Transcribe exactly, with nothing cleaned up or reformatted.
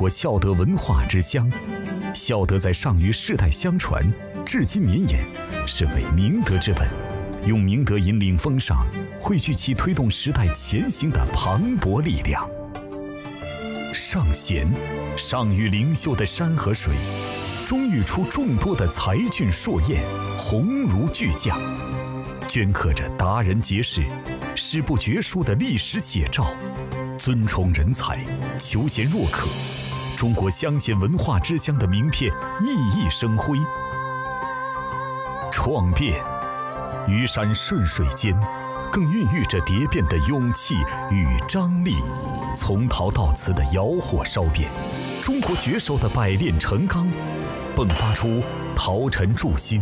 国孝德文化之乡。孝德在上虞世代相传，至今绵延，是为明德之本。用明德引领风尚，汇聚其推动时代前行的磅礴力量。上贤，上虞灵秀的山和水，终育出众多的才俊硕彦，鸿儒巨匠，镌刻着达人杰士、史不绝书的历史写照。尊崇人才，求贤若渴，中国乡贤文化之乡的名片熠熠生辉。创变，虞山顺水间，更孕育着蝶变的勇气与张力。从陶到瓷的窑火烧变，中国绝手的百炼成钢，迸发出陶尘铸心、